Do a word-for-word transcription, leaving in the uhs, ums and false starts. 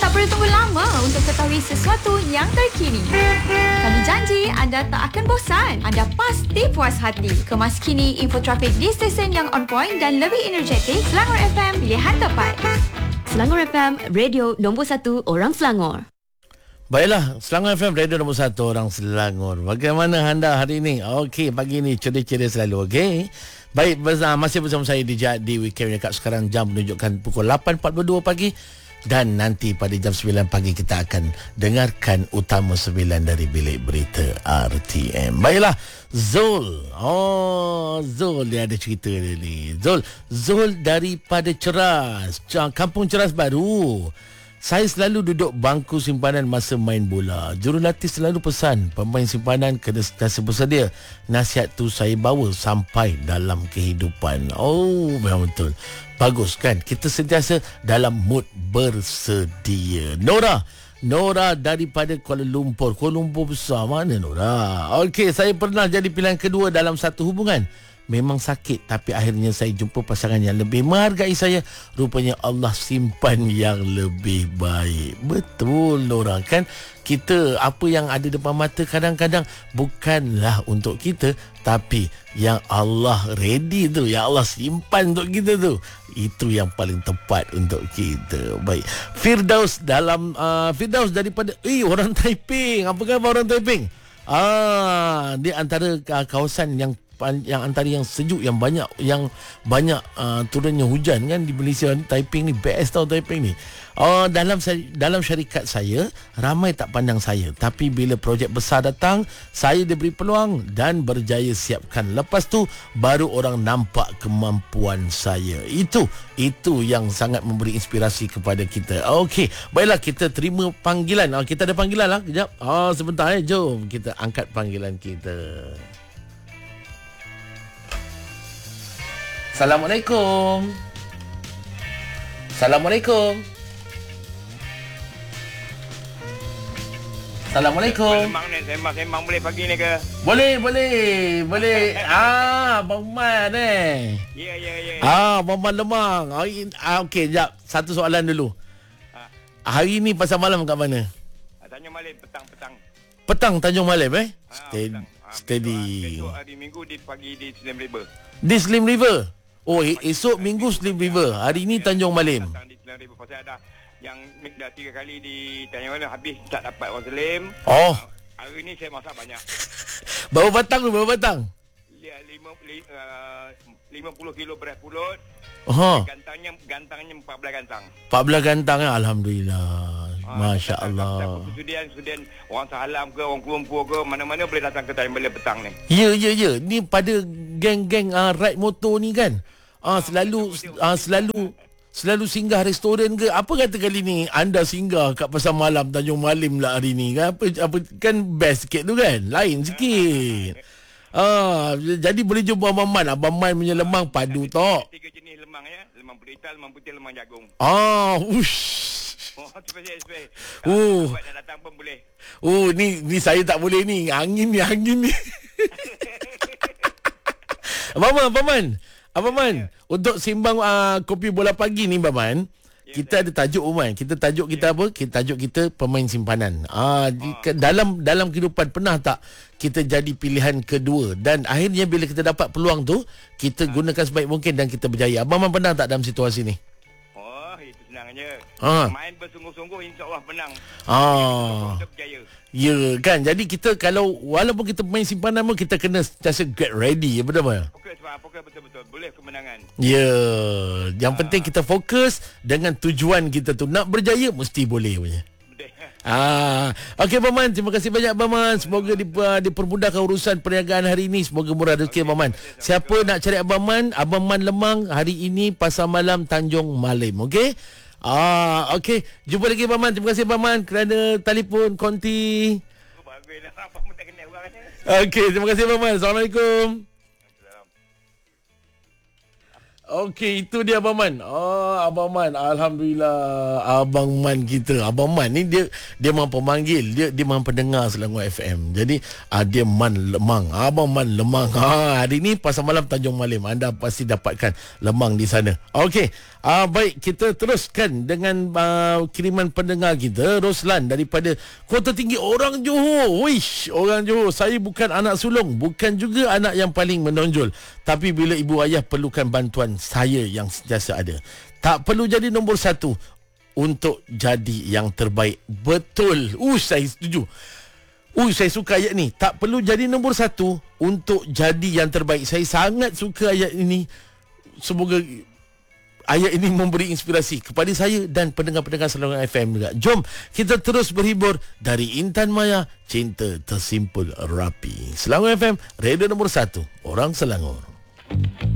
Tak perlu tunggu lama untuk ketahui sesuatu yang terkini. Kami janji anda tak akan bosan. Anda pasti puas hati. Kemas kini info trafik di stesen yang on point dan lebih energetik. Selangor F M, pilihan tepat. Selangor F M, radio nombor satu orang Selangor. Baiklah, Selangor F M, radio nombor satu orang Selangor. Bagaimana anda hari ini? Okey, pagi ni ceria-ceria selalu, okey? Baik, masih bersama saya D J di Weekend Dekat. Sekarang jam menunjukkan pukul lapan empat puluh dua pagi. Dan nanti pada jam sembilan pagi kita akan dengarkan utama sembilan dari Bilik Berita R T M. Baiklah, Zul. Oh, Zul dia ada cerita dia ni. Zul, Zul daripada Ceras, Kampung Ceras Baru. Saya selalu duduk bangku simpanan masa main bola. Jurulatih selalu pesan pemain simpanan kena sentiasa bersedia. Nasihat tu saya bawa sampai dalam kehidupan. Oh, memang betul. Bagus kan? Kita sentiasa dalam mood bersedia. Nora. Nora daripada Kuala Lumpur. Kuala Lumpur besar mana Nora? Okey, saya pernah jadi pilihan kedua dalam satu hubungan. Memang sakit, tapi akhirnya saya jumpa pasangan yang lebih menghargai saya. Rupanya Allah simpan yang lebih baik. Betul Nora kan? Kita, apa yang ada depan mata kadang-kadang bukanlah untuk kita, tapi yang Allah ready tu, yang Allah simpan untuk kita tu, itu yang paling tepat untuk kita. Baik, Firdaus dalam uh, Firdaus daripada eh orang Taiping. Apa khabar orang Taiping? Ah, dia antara uh, kawasan yang yang antara yang sejuk, yang banyak yang banyak uh, turunnya hujan kan di Malaysia. Taiping ni best tau, Taiping ni. Oh, dalam dalam syarikat saya ramai tak pandang saya, tapi bila projek besar datang saya diberi peluang dan berjaya siapkan. Lepas tu baru orang nampak kemampuan saya. Itu itu yang sangat memberi inspirasi kepada kita. Okey, baiklah kita terima panggilan. Oh, kita ada panggilan lah. Kejap. Oh, sebentar eh. Jom kita angkat panggilan kita. Assalamualaikum. Assalamualaikum. Assalamualaikum. Sembang ni, sembang-sembang boleh pagi ni ke? Boleh, boleh. Boleh. Ah, Abang Man eh. Ya, ya, ya. Ah, Abang Man Lemang. Ah, okey, jap. Satu soalan dulu. Ha. Hari ni pasal malam kat mana? Tanjung Malim, petang-petang. Petang Tanjung Malim eh? Ha, Steady. petang. Ha, Steady. Besok hari Minggu di pagi di Slim River. Di Slim River? Oh, esok Minggu Slim River. Hari ni Tanjung Malim. Datang di Slim River. Pasal ada yang dah tiga kali di Tanjung Malim habis tak dapat orang Slim. Oh. Hari ni saya masak banyak. Berapa batang tu? Berapa batang? Ya, lima, uh, lima puluh kilo beras pulut. Oh. Gantangnya gantangnya empat belas gantang. empat belas gantang eh? Alhamdulillah. Ha, Masya Allah. Kemudian kemudian orang Sahalam ke, orang Kuala ke, mana-mana boleh datang ke Tanjung Malim petang ni. Ya, ya, ya. Ni pada geng-geng uh, ride motor ni kan. Ah uh, selalu uh, selalu selalu singgah restoran ke. Apa kata kali ni anda singgah kat pasar malam Tanjung Malim lah hari ni kan? Apa apa kan best sikit tu kan? Lain sikit. Ah, jadi boleh jumpa Abang Man. Abang Man punya lemang padu tok. Tiga jenis lemang ya. Lemang pelital, lemang putih, lemang jagung. Ah, ush. Oh, spesial spesial. Oh. Kalau nak datang pun boleh. Oh, ni ni saya tak boleh ni. Angin ni, angin ni. Abang Man, Abang Man. Abang Man, ya. Untuk simbang uh, kopi bola pagi ni, Abang Man, ya, kita ada tajuk, Uman. Kita tajuk kita ya. Apa? Kita tajuk kita pemain simpanan. Ah, oh. dalam dalam kehidupan pernah tak kita jadi pilihan kedua dan akhirnya bila kita dapat peluang tu, kita ha. gunakan sebaik mungkin dan kita berjaya. Abang Man pernah tak dalam situasi ni? Oh, itu senang je. Ha. Main bersungguh-sungguh, insya-Allah menang. Ah. Kita berjaya. Ya kan, jadi kita kalau walaupun kita pemain simpanan pun kita kena sentiasa get ready, betul tak? Fokus, fokus betul-betul. Boleh kemenangan. Ya, yang ha. penting kita fokus dengan tujuan kita tu. Nak berjaya mesti boleh punya. Ah, okey Abang Man, terima kasih banyak Abang Man. Semoga diper, dipermudahkan urusan perniagaan hari ini. Semoga murah rezeki Abang Man. Siapa nak cari Abang Man, Abang Man Lemang hari ini pasar malam Tanjung Malim, okey? Ah, okey. Jumpa lagi Abang Man. Terima kasih Abang Man kerana telefon konti. Okey, terima kasih Abang Man. Assalamualaikum. Okey, itu dia Abang Man. Oh, Abang Man. Alhamdulillah. Abang Man kita. Abang Man ni dia dia memang pemanggil. Dia dia memang pendengar Selangor F M. Jadi, uh, dia Man Lemang. Abang Man Lemang. Ha, hari ni pasar malam Tanjung Malim. Anda pasti dapatkan lemang di sana. Okey. Ah, baik, kita teruskan dengan uh, kiriman pendengar kita, Roslan daripada Kota Tinggi, orang Johor. Wish, orang Johor. Saya bukan anak sulung, bukan juga anak yang paling menonjol. Tapi bila ibu ayah perlukan bantuan, saya yang sentiasa ada. Tak perlu jadi nombor satu untuk jadi yang terbaik. Betul. Uh, saya setuju. Uh, saya suka ayat ni. Tak perlu jadi nombor satu untuk jadi yang terbaik. Saya sangat suka ayat ini. Semoga ayat ini memberi inspirasi kepada saya dan pendengar-pendengar Selangor F M juga. Jom kita terus berhibur dari Intan Maya, Cinta Tersimpul Rapi. Selangor F M, radio nombor satu, orang Selangor.